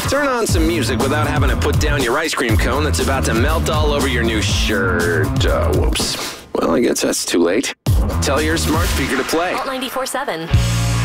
Turn on some music without having to put down your ice cream cone that's about to melt all over your new shirt. Whoops. Well, I guess that's too late. Tell your smart speaker to play. Alt 94.7.